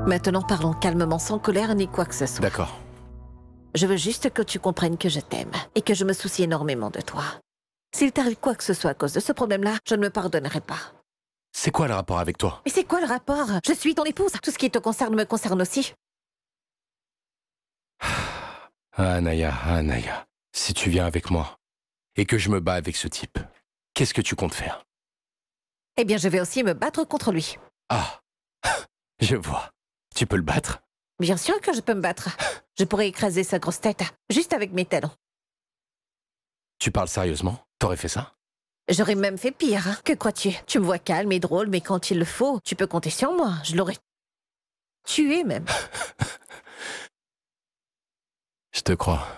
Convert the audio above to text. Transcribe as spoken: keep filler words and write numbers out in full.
Maintenant, parlons calmement, sans colère ni quoi que ce soit. D'accord. Je veux juste que tu comprennes que je t'aime et que je me soucie énormément de toi. S'il t'arrive quoi que ce soit à cause de ce problème-là, je ne me pardonnerai pas. C'est quoi le rapport avec toi? Mais c'est quoi le rapport? Je suis ton épouse. Tout ce qui te concerne me concerne aussi. Ah, Naya, ah, Naya. Si tu viens avec moi et que je me bats avec ce type, qu'est-ce que tu comptes faire? Eh bien, je vais aussi me battre contre lui. Ah, je vois. Tu peux le battre? Bien sûr que je peux me battre. Je pourrais écraser sa grosse tête, juste avec mes talons. Tu parles sérieusement? T'aurais fait ça? J'aurais même fait pire. Hein. Que crois-tu? Tu me vois calme et drôle, mais quand il le faut, tu peux compter sur moi. Je l'aurais tué même. Je te crois.